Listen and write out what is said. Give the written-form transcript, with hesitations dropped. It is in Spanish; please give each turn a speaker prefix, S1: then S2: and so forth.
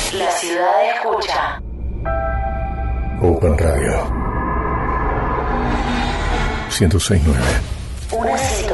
S1: La ciudad escucha.
S2: Open Radio 106.9.
S1: Una serie